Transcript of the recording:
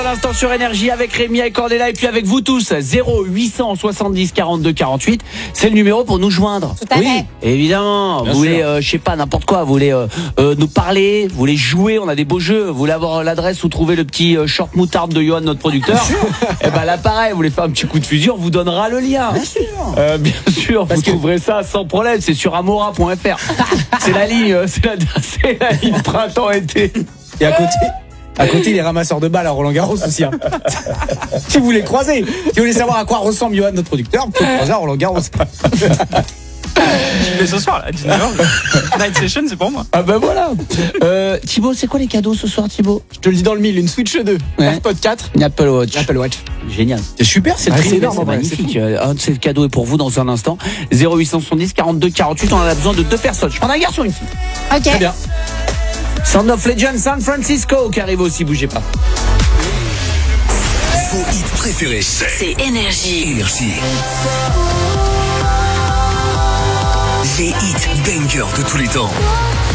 À l'instant sur Énergie avec Rémi, avec Cordella et puis avec vous tous. 0870 42 48. C'est le numéro pour nous joindre. Tout à fait. Évidemment. Bien vous voulez, sûr. je sais pas, n'importe quoi. Vous voulez nous parler, vous voulez jouer. On a des beaux jeux. Vous voulez avoir l'adresse où trouver le petit short moutarde de Johan, notre producteur. Et ben là, pareil. Vous voulez faire un petit coup de fusil, on vous donnera le lien. Bien sûr. Vous trouverez ça sans problème. C'est sur amora.fr. C'est la ligne, c'est la ligne printemps-été. Et à côté, les ramasseurs de balles à Roland Garros aussi. Hein. Si vous voulez croiser, si vous voulez savoir à quoi ressemble Johan, notre producteur, vous pouvez croiser à Roland Garros. Mais ce soir, à 19h, Night Session, c'est pour moi. Ah ben voilà. Thibaut, c'est quoi les cadeaux ce soir, Thibaut? Je te le dis dans le mille, une Switch 2, Ouais. AirPod 4, Une Apple Watch. Apple Watch. Génial. C'est super, c'est C'est énorme, en vrai, magnifique. Un de ces cadeaux est pour vous dans un instant. 0870 42 48. On en a besoin de 2 personnes. Je prends un garçon, une fille. Ok. Très bien. Sound of Legends, San Francisco qui arrive aussi. Bougez pas. Vos hits préférés, C'est Énergie. Énergie. Les hits bangers de tous les temps.